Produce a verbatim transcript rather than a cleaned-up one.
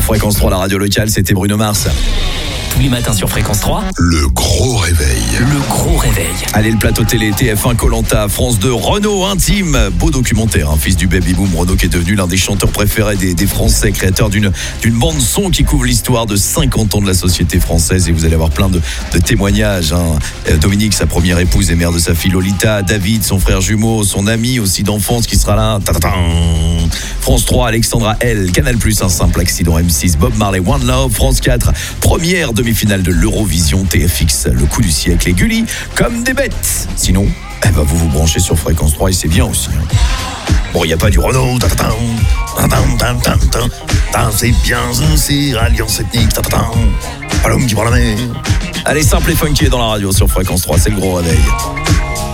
Fréquence trois, la radio locale, c'était Bruno Mars. Tous les matins sur Fréquence trois. Le gros réveil. Le gros réveil. Allez, le plateau télé, T F un, Koh-Lanta, France deux, Renaud Intime. Beau documentaire, hein, fils du baby-boom. Renaud qui est devenu l'un des chanteurs préférés des, des Français, créateur d'une, d'une bande-son qui couvre l'histoire de cinquante ans de la société française. Et vous allez avoir plein de, de témoignages. Hein. Dominique, sa première épouse et mère de sa fille Lolita. David, son frère jumeau, son ami aussi d'enfance qui sera là. Ta-ta-ta. France trois, Alexandra L. Canal plus, un simple accident. M six, Bob Marley, One Love. France quatre, première demi-finale de l'Eurovision. T F X, le coup du siècle. Et Gulli, comme des bêtes. Sinon, eh ben vous vous branchez sur Fréquence trois et c'est bien aussi. Hein. Bon, il n'y a pas du Renault. C'est bien, c'est alliance ethnique. Pas l'homme qui prend la mer. Allez, simple et funky dans la radio sur Fréquence trois, c'est le gros réveil.